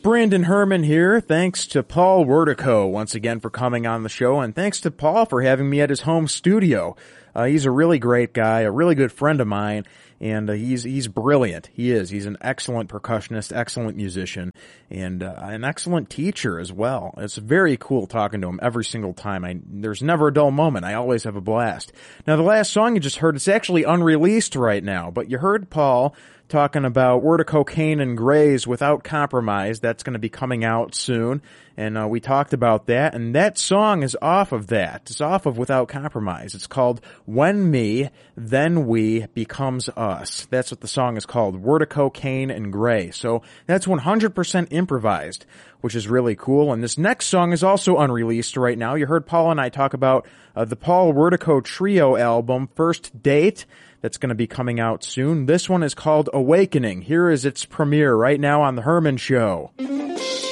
Brandon Herman here. Thanks to Paul Wertico once again for coming on the show, and thanks to Paul for having me at his home studio. He's a really great guy, a really good friend of mine, and he's brilliant. He is. He's an excellent percussionist, excellent musician, and an excellent teacher as well. It's very cool talking to him every single time. There's never a dull moment. I always have a blast. Now, the last song you just heard, it's actually unreleased right now, but you heard Paul talking about Word of Cocaine and Gray's Without Compromise. That's going to be coming out soon, and we talked about that, and that song is off of that. It's off of Without Compromise. It's called When Me, Then We Becomes Us. That's what the song is called, Word of Cocaine and Gray. So that's 100% improvised, which is really cool. And this next song is also unreleased right now. You heard Paul and I talk about the Paul Wertico Trio album, First Date. That's going to be coming out soon. This one is called Awakening. Here is its premiere right now on The Herman Show.